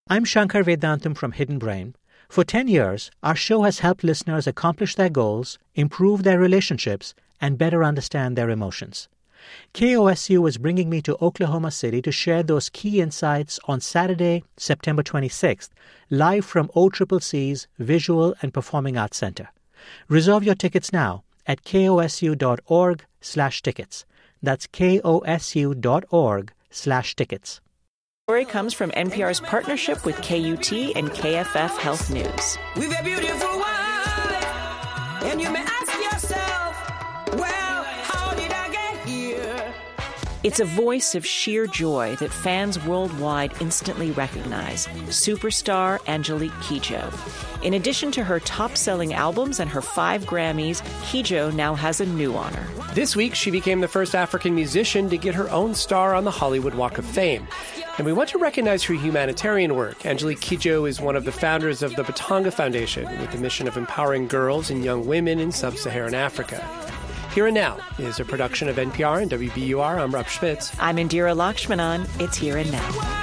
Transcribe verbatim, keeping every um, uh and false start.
I'm Shankar Vedantam from Hidden Brain. For ten years, our show has helped listeners accomplish their goals, improve their relationships, and better understand their emotions. K O S U is bringing me to Oklahoma City to share those key insights on Saturday, September twenty-sixth, live from O C C C's Visual and Performing Arts Center. Reserve your tickets now at kosu.org slash tickets. That's kosu.org slash tickets. Story comes from N P R's partnership with K U T and K F F Health News. We've a beautiful wife, and you may ask yourself, well, how did I get here? It's a voice of sheer joy that fans worldwide instantly recognize. Superstar Angelique Kidjo. In addition to her top-selling albums and her five Grammys, Kidjo now has a new honor. This week, she became the first African musician to get her own star on the Hollywood Walk of Fame. And we want to recognize her humanitarian work. Angelique Kidjo is one of the founders of the Batanga Foundation, with the mission of empowering girls and young women in sub-Saharan Africa. Here and Now is a production of N P R and W B U R. I'm Rob Schmitz. I'm Indira Lakshmanan. It's Here and Now.